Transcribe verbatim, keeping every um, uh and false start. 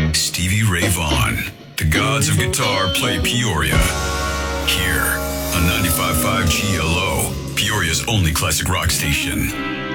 Stevie Ray Vaughan. The gods of guitar play Peoria. Here on ninety-five point five G L O, Peoria's only classic rock station.